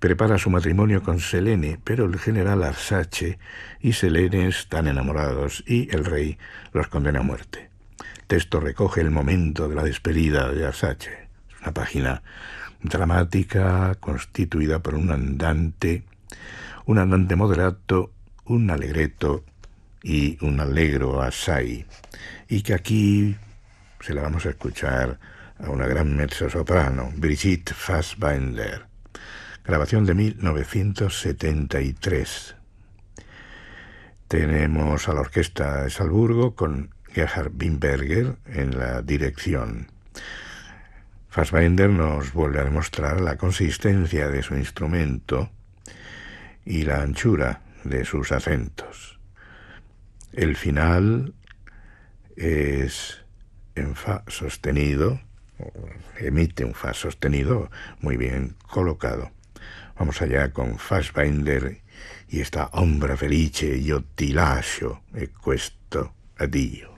prepara su matrimonio con Selene, pero el general Arsace y Selene están enamorados y el rey los condena a muerte. El texto recoge el momento de la despedida de Arsace. Es una página dramática constituida por un andante moderato, un allegretto y un allegro assai, y que aquí se la vamos a escuchar a una gran mezzosoprano, Brigitte Fassbinder. Grabación de 1973. Tenemos a la orquesta de Salzburgo con Gerhard Wimberger en la dirección. Fassbinder nos vuelve a demostrar la consistencia de su instrumento y la anchura de sus acentos. El final es en fa sostenido, emite un fa sostenido muy bien colocado. Vamos allá con Fassbinder y esta Ombra felice io ti lascio e questo addio.